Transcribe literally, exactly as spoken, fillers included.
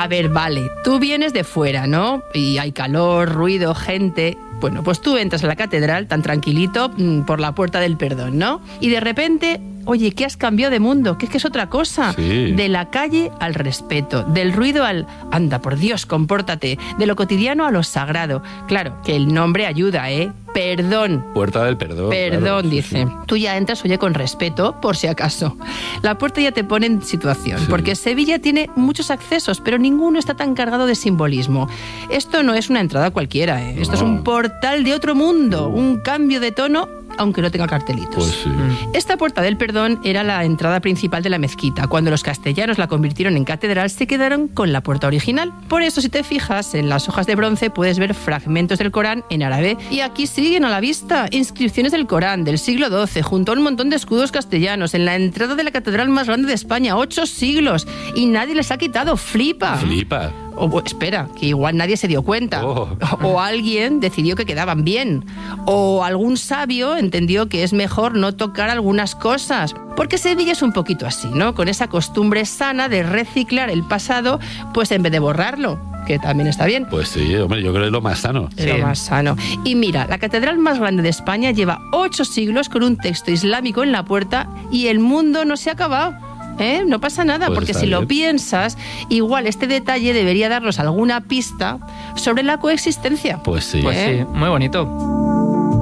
A ver, vale, tú vienes de fuera, ¿no? Y hay calor, ruido, gente. Bueno, pues tú entras a la catedral tan tranquilito por la puerta del perdón, ¿no? Y de repente, oye, ¿qué has cambiado de mundo? Que es que es otra cosa. Sí. De la calle al respeto, del ruido al anda, por Dios, compórtate, de lo cotidiano a lo sagrado. Claro, que el nombre ayuda, ¿eh? Perdón. Puerta del perdón. Perdón, claro, sí, dice. sí. Tú ya entras, oye, con respeto, por si acaso. La puerta ya te pone en situación, Sí. porque Sevilla tiene muchos accesos, pero ninguno está tan cargado de simbolismo. Esto no es una entrada cualquiera, ¿eh? Esto No. es un portal de otro mundo, un cambio de tono, aunque no tenga cartelitos. Pues sí. Esta puerta del perdón era la entrada principal de la mezquita. Cuando los castellanos la convirtieron en catedral, se quedaron con la puerta original. Por eso, si te fijas, en las hojas de bronce puedes ver fragmentos del Corán en árabe. Y aquí siguen a la vista inscripciones del Corán del siglo doce, junto a un montón de escudos castellanos, en la entrada de la catedral más grande de España, ocho siglos. Y nadie les ha quitado. ¡Flipa! Flipa. O espera, que igual nadie se dio cuenta. Oh. O, o alguien decidió que quedaban bien. O algún sabio entendió que es mejor no tocar algunas cosas. Porque Sevilla es un poquito así, ¿no? Con esa costumbre sana de reciclar el pasado, pues en vez de borrarlo, que también está bien. Pues sí, hombre, yo creo que es lo más sano. Es lo más sano. Y mira, la catedral más grande de España lleva ocho siglos con un texto islámico en la puerta y el mundo no se ha acabado. ¿Eh? No pasa nada, Pues porque está si lo bien. piensas, igual este detalle debería darnos alguna pista sobre la coexistencia. Pues sí. Pues ¿Eh? sí, muy bonito.